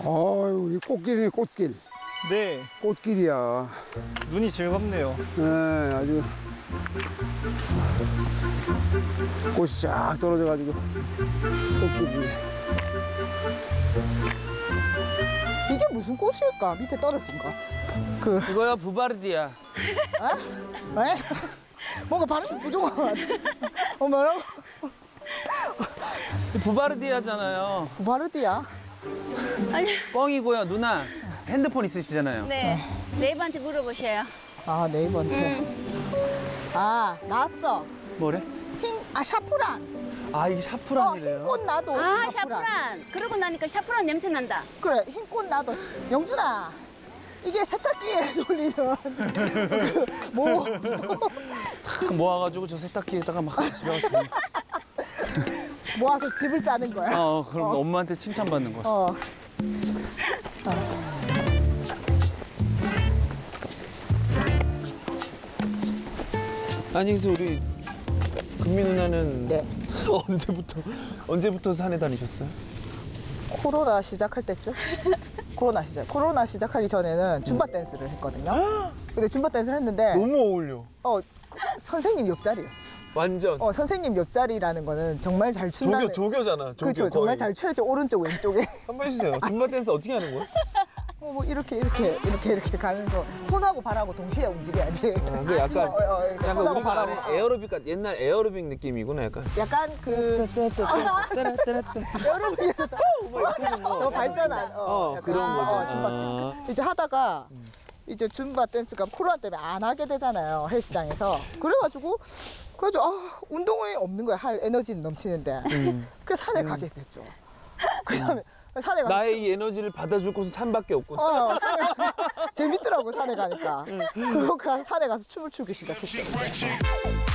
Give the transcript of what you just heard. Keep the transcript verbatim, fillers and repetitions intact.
아유, 이 꽃길이네, 꽃길. 네, 꽃길이야. 눈이 즐겁네요. 네, 아주. 꽃이 쫙 떨어져가지고. 꽃길이. 이게 무슨 꽃일까? 밑에 떨어진 거. 그, 이거야 부바르디아. 에? 에? 뭔가 발음이 부족한 것 같아. 어, 뭐라고? 부바르디아잖아요. 바르디야? 아니, 뻥이고요. 누나 핸드폰 있으시잖아요. 네. 네이버한테 물어보셔요. 아, 네이버한테. 아, 나왔어. 뭐래? 흰, 아, 샤프란. 아 이게 어, 샤프란이래요. 흰꽃 나도. 아, 샤프란. 그러고 나니까 샤프란 냄새 난다. 그래, 흰꽃 나도. 영준아, 이게 세탁기에 돌리는 그 뭐. 탁 모아가지고 저 세탁기에다가 막 집에 가서 모아서 집을 짜는 거야. 어 그럼 엄마한테 칭찬받는 거야. 어. 아니 그래서 우리 금미 누나는 네. 언제부터 언제부터 산에 다니셨어요? 코로나 시작할 때쯤? 코로나 시작. 코로나 시작하기 전에는 줌바 댄스를 했거든요. 근데 줌바 댄스를 했는데 너무 어울려. 어 그, 선생님 옆자리였어. 완전 어 선생님 옆자리라는 거는 정말 잘 춘다는. 조교 조교잖아. 조교 그렇죠. 정말 잘 춰야죠. 오른쪽 왼쪽에. 한번 해주세요. 줌바 댄스 어떻게 하는 거야? 어, 뭐 이렇게 이렇게 이렇게 이렇게 가면서 손하고 발하고 동시에 움직여야지. 아, 그 약간 어, 어, 이렇게 약간 손하고 우리가 발하고. 아는 에어로빅 같 옛날 에어로빅 느낌이구나 약간. 약간 그 여러분께서 너 발전한 어, 어, 약간 그런 거죠. 어, 줌바 아. 댄스. 이제 하다가 이제 줌바 댄스가 코로나 때문에 안 하게 되잖아요 헬스장에서. 그래가지고 그래가지고 아 운동이 없는 거야. 할 에너지는 넘치는데. 그래서 산에 가게 됐죠. 그다음에 산에 가서 나의 이 에너지를 받아줄 곳은 산밖에 없구나. 어, 산에 재밌더라고 산에 가니까. 그리고 그 산에 가서 춤을 추기 시작했어요.